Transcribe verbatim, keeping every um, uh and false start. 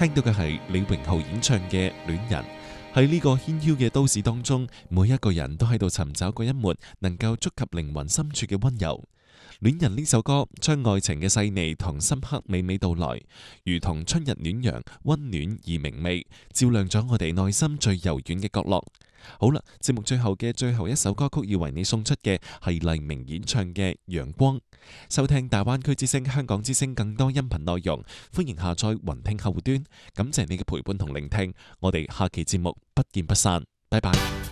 聽到嘅係李榮浩演唱嘅《戀人》。喺呢個喧囂嘅都市當中，每一個人都喺度尋找嗰一抹能夠觸及靈魂深處嘅溫柔。《戀人》呢首歌將愛情嘅細膩同深刻娓娓道來，如同春日暖陽，溫暖而明媚，照亮咗我哋內心最柔軟嘅角落。好啦，節目最後嘅最後一首歌曲要為你送出嘅係黎明演唱嘅《陽光》。收聽大灣區之聲、香港之聲更多音頻內容，歡迎下載雲聽後端。感謝你嘅陪伴同聆聽，我哋下期節目不見不散，拜拜。